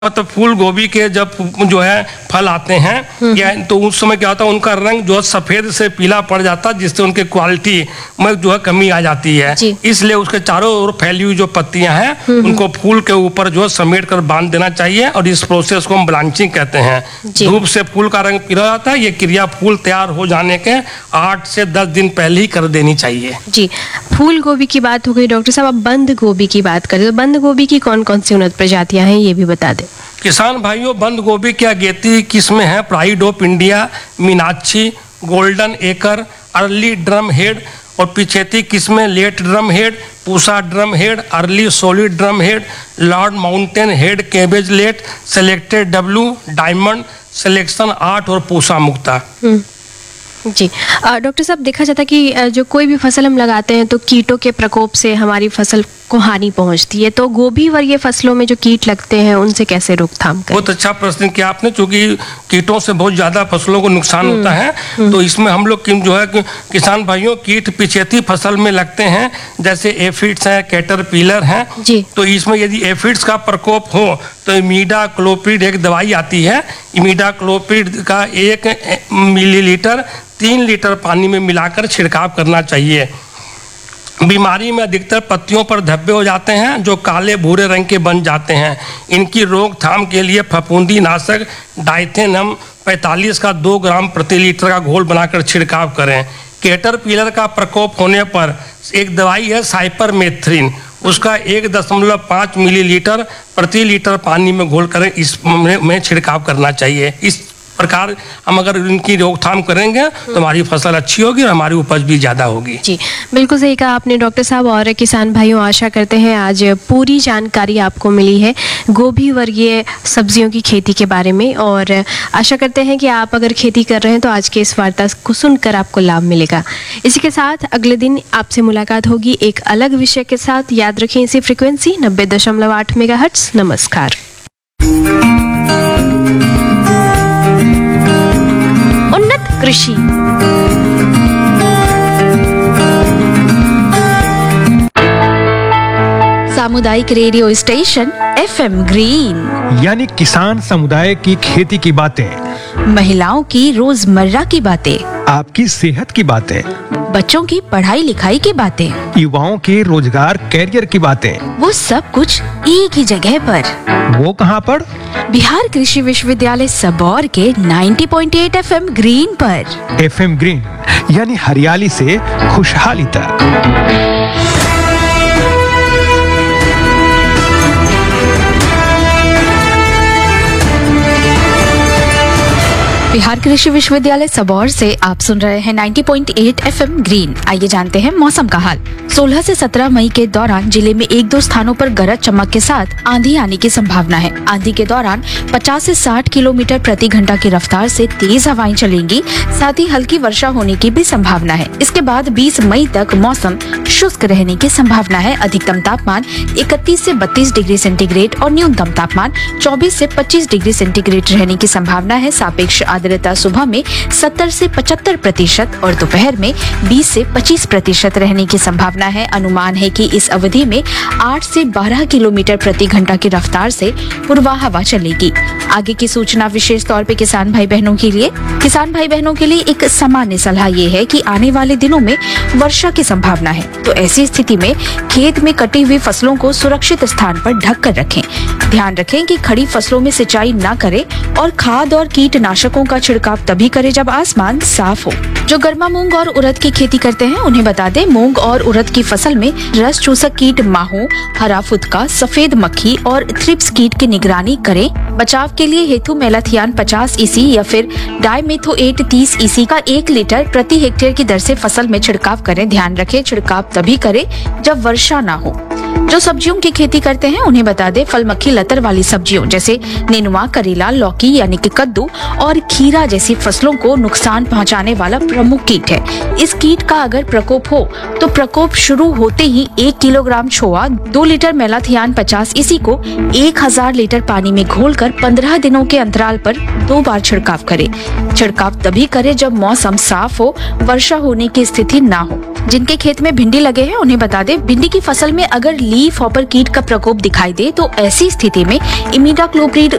तो फूल गोभी के जब जो है फल आते हैं या तो उस समय क्या होता है, उनका रंग जो है सफेद से पीला पड़ जाता है, जिससे उनके क्वालिटी में जो है कमी आ जाती है। इसलिए उसके चारों ओर फैली हुई जो पत्तियां हैं उनको फूल के ऊपर जो है समेट कर बांध देना चाहिए, और इस प्रोसेस को हम ब्लांचिंग कहते हैं। धूप से फूल का रंग पीला जाता है। ये क्रिया फूल तैयार हो जाने के 8 से 10 दिन पहले ही कर देनी चाहिए। जी, फूल गोभी की बात हो गई डॉक्टर साहब, अब बंद गोभी की बात करें तो बंद गोभी की कौन कौन सी उन्नत प्रजातियां हैं, ये भी बता दें। किसान भाइयों, बंद गोभी की अगेती किस्में हैं pride of India, Meenakshi, golden acre, early drum head, और पिछेती किस्में late drum head, Pusa drum head, early solid drum head, Lord mountain head, cabbage late, selected W, diamond, selection 8 और पूसा मुक्ता। जी डॉक्टर साहब, देखा जाता है कि जो कोई भी फसल हम लगाते हैं तो कीटों के प्रकोप से हमारी फसल को हानि पहुंचती है, तो गोभी वर्गीय फसलों में जो कीट लगते हैं उनसे कैसे रोकथाम करें? बहुत अच्छा प्रश्न किया आपने, क्योंकि कीटों से बहुत ज्यादा फसलों को नुकसान होता है। तो इसमें हम लोग जो है किसान भाइयों, कीट पिछेती फसल में लगते हैं, जैसे एफिड्स हैं, कैटरपिलर हैं। तो इसमें यदि एफिड्स का प्रकोप हो तो इमीडाक्लोप्रिड एक दवाई आती है, इमीडाक्लोप्रिड का 1 मिलीलीटर 3 लीटर पानी में मिलाकर छिड़काव करना चाहिए। बीमारी में अधिकतर पत्तियों पर धब्बे हो जाते हैं जो काले भूरे रंग के बन जाते हैं। इनकी रोकथाम के लिए फफूंदी नाशक डाइथेनम 45 का 2 ग्राम प्रति लीटर का घोल बनाकर छिड़काव करें। कैटरपिलर का प्रकोप होने पर एक दवाई है साइपरमेथ्रिन, उसका 1.5 मिलीलीटर प्रति लीटर पानी में घोल कर इसमें छिड़काव करना चाहिए। इस प्रकार हम अगर इनकी रोकथाम करेंगे तो हमारी फसल अच्छी होगी और हमारी उपज भी ज़्यादा होगी। जी, बिल्कुल सही कहा आपने डॉक्टर साहब। और किसान भाइयों, आशा करते हैं आज पूरी जानकारी आपको मिली है गोभी वर्गीय सब्जियों की खेती के बारे में, और आशा करते हैं कि आप अगर खेती कर रहे हैं तो आज के इस वार्ता को सुनकर आपको लाभ मिलेगा। इसी के साथ अगले दिन आपसे मुलाकात होगी एक अलग विषय के साथ। याद रखें इसी फ्रिक्वेंसी 90.8 मेगाहर्ट्ज। नमस्कार। उन्नत कृषि, सामुदायिक रेडियो स्टेशन FM ग्रीन, यानी किसान समुदाय की खेती की बातें, महिलाओं की रोजमर्रा की बातें, आपकी सेहत की बातें, बच्चों की पढ़ाई लिखाई की बातें, युवाओं के रोजगार कैरियर की बातें, वो सब कुछ एक ही जगह पर। वो कहाँ पर? बिहार कृषि विश्वविद्यालय सबौर के 90.8 FM ग्रीन पर। FM ग्रीन यानी हरियाली से खुशहाली तक। बिहार कृषि विश्वविद्यालय सबौर से आप सुन रहे हैं 90.8 FM ग्रीन। आइए जानते हैं मौसम का हाल। 16 से 17 मई के दौरान जिले में 1-2 स्थानों पर गरज चमक के साथ आंधी आने की संभावना है। आंधी के दौरान 50 से 60 किलोमीटर प्रति घंटा की रफ्तार से तेज हवाएं चलेंगी, साथ ही हल्की वर्षा होने की भी संभावना है। इसके बाद 20 मई तक मौसम शुष्क रहने की संभावना है। अधिकतम तापमान 31 से 32 डिग्री सेंटीग्रेड और न्यूनतम तापमान 24 से 25 डिग्री सेंटीग्रेड रहने की संभावना है। सापेक्ष आर्द्रता सुबह में 70 से 75% और दोपहर में 20 से 25% रहने की संभावना है। अनुमान है कि इस अवधि में 8 से 12 किलोमीटर प्रति घंटा की रफ्तार से पूर्वा हवा चलेगी। आगे की सूचना विशेष तौर पे किसान भाई बहनों के लिए। किसान भाई बहनों के लिए एक सामान्य सलाह ये है कि आने वाले दिनों में वर्षा की संभावना है, तो ऐसी स्थिति में खेत में कटी हुई फसलों को सुरक्षित स्थान पर ढक कर रखें। ध्यान रखें कि खड़ी फसलों में सिंचाई न करें और खाद और कीटनाशकों का छिड़काव तभी करें जब आसमान साफ हो। जो गर्मा मूंग और उड़द की खेती करते हैं उन्हें बता दें, मूंग और उड़द की फसल में रस चूसक कीट माहो, हरा फुदका, सफेद मक्खी और थ्रिप्स कीट की निगरानी करें। बचाव के लिए हेतु मेलाथियान 50 EC या फिर डाइमेथोएट 30 EC का 1 लीटर प्रति हेक्टेयर की दर से फसल में छिड़काव करें। ध्यान रखें, छिड़काव तभी करें जब वर्षा न हो। जो सब्जियों की खेती करते हैं उन्हें बता दें, फल मक्खी लतर वाली सब्जियों जैसे नेनुआ, करेला, लौकी यानी कि कद्दू और खीरा जैसी फसलों को नुकसान पहुंचाने वाला प्रमुख कीट है। इस कीट का अगर प्रकोप हो तो प्रकोप शुरू होते ही 1 किलोग्राम छोआ, 2 लीटर मेलाथियान 50 EC को 1000 लीटर पानी में घोलकर 15 दिनों के अंतराल पर 2 बार छिड़काव करें। छिड़काव तभी करें जब मौसम साफ हो, वर्षा होने की स्थिति ना हो। जिनके खेत में भिंडी लगे हैं उन्हें बता दें, भिंडी की फसल में अगर लीफ हॉपर कीट का प्रकोप दिखाई दे तो ऐसी स्थिति में इमिडाक्लोप्रिड